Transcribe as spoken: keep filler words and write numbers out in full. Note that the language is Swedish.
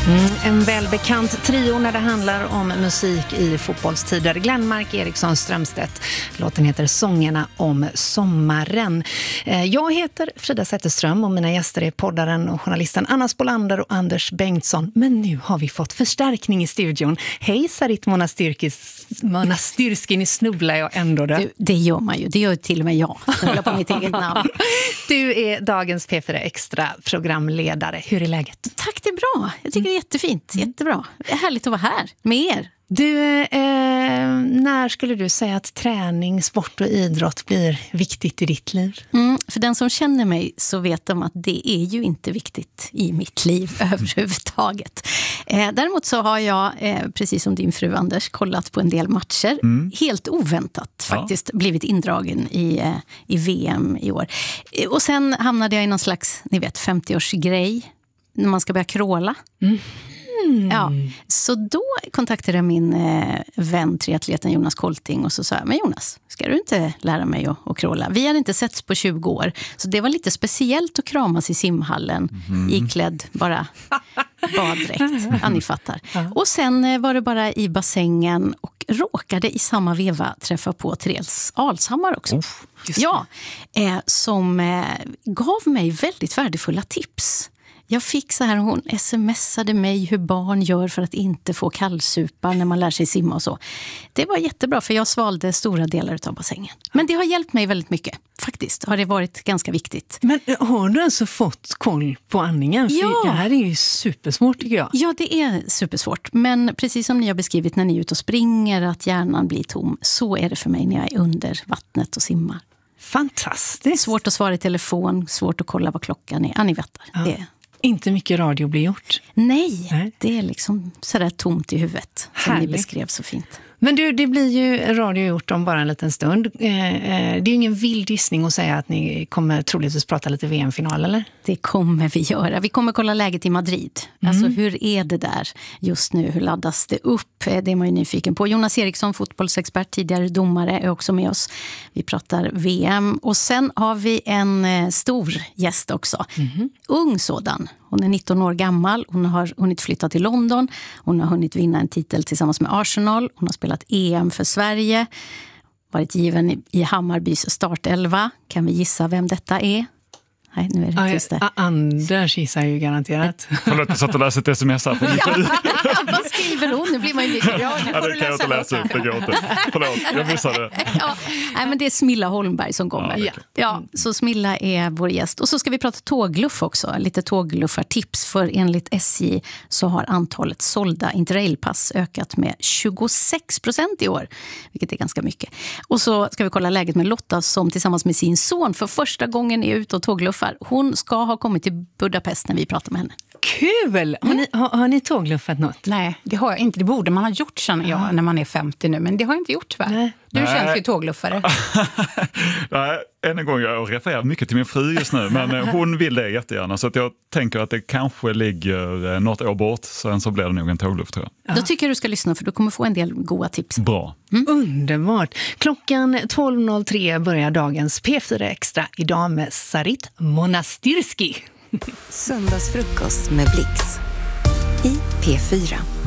Mm, en välbekant trio när det handlar om musik i fotbollstider. Glenmark Eriksson Strömstedt. Låten heter Sångerna om sommaren. Jag heter Frida Zetterström och mina gäster är poddaren och journalisten Anna Spolander och Anders Bengtsson. Men nu har vi fått förstärkning i studion. Hej Sarit Monastyrski, ni snubblar jag ändå då. Du, det gör man ju, det gör till och med jag. Snubblar på mitt eget namn. Du är dagens P fyra Extra programledare. Hur är läget? Tack, det är bra. Jag tycker det är jättefint, jättebra. Det är härligt att vara här med er. Du, eh, när skulle du säga att träning, sport och idrott blir viktigt i ditt liv? Mm, för den som känner mig så vet de att det är ju inte viktigt i mitt liv överhuvudtaget. Eh, däremot så har jag, eh, precis som din fru Anders, kollat på en del matcher. Mm. Helt oväntat faktiskt ja. blivit indragen i, eh, i V M i år. Eh, och sen hamnade jag i någon slags, ni vet, femtio-årsgrej när man ska börja kråla. Mm. Mm. Ja, så då kontaktade jag min eh, vän, triatleten Jonas Kolting, och så sa jag, men Jonas, ska du inte lära mig att, att kråla? Vi hade inte setts på tjugo år, så det var lite speciellt att kramas i simhallen, mm. iklädd bara baddräkt, ja, ni fattar. Ja. Och sen eh, var det bara i bassängen och råkade i samma veva träffa på Therese Alshammar också. Oh, ja, eh, som eh, gav mig väldigt värdefulla tips. Jag fick så här, hon smsade mig hur barn gör för att inte få kallsupar när man lär sig simma och så. Det var jättebra, för jag svalde stora delar av bassängen. Men det har hjälpt mig väldigt mycket, faktiskt. Har det varit ganska viktigt. Men har du alltså fått koll på andningen? För ja. Det här är ju supersvårt, tycker jag. Ja, det är supersvårt. Men precis som ni har beskrivit när ni är ute och springer, att hjärnan blir tom, så är det för mig när jag är under vattnet och simmar. Fantastiskt. Svårt att svara i telefon, svårt att kolla vad klockan är. Ja, ni vet ja. det. Inte mycket radio blir gjort. Nej, Nej. det är liksom sådär tomt i huvudet. Som Härligt. ni beskrev så fint. Men du, det blir ju radio gjort om bara en liten stund. Eh, eh, det är ju ingen vild gissning att säga att ni kommer troligtvis prata lite V M-final, eller? Det kommer vi göra. Vi kommer kolla läget i Madrid. Mm. Alltså hur är det där just nu? Hur laddas det upp? Det är man ju nyfiken på. Jonas Eriksson, fotbollsexpert, tidigare domare, är också med oss. Vi pratar V M. Och sen har vi en eh, stor gäst också. Mm. Ung sådan. Hon är nitton år gammal, hon har hunnit flytta till London, hon har hunnit vinna en titel tillsammans med Arsenal, hon har spelat E M för Sverige, varit given i Hammarbys startelva. Kan vi gissa vem detta är? Nej, nu är det tyst där. Anders gissar ju garanterat. Förlåt, jag satt och läste ett sms här på min fru. Vad skriver hon? Nu blir man ju mycket. Ja, nu får ja, det kan jag inte läsa ut, det går inte. Förlåt, jag missade. Ja, nej, men det är Smilla Holmberg som kommer. Ja, ja, så Smilla är vår gäst. Och så ska vi prata tågluff också. Lite tågluffartips. För enligt S J så har antalet sålda interrailpass ökat med tjugosex procent i år. Vilket är ganska mycket. Och så ska vi kolla läget med Lotta som tillsammans med sin son för första gången är ute och tågluffar. Hon ska ha kommit till Budapest när vi pratar med henne. Kul! Har ni, har, har ni tågluffat något? Nej, det har jag inte. Det borde man ha gjort, känner jag, ja. när man är femtio nu. Men det har jag inte gjort, va? Nej. Du Nej. känns ju tågluffare. Nej, än en gång, jag refererar mycket till min fru just nu. Men hon vill det jättegärna. Så att jag tänker att det kanske ligger något år bort. Sen så blir det nog en tågluff, tror jag. Ja. Då tycker jag du ska lyssna, för du kommer få en del goda tips. Bra. Mm. Underbart. Klockan tolv noll tre börjar dagens P fyra Extra. Idag med Sarit Monastyrski. Söndagsfrukost med Blix i P fyra.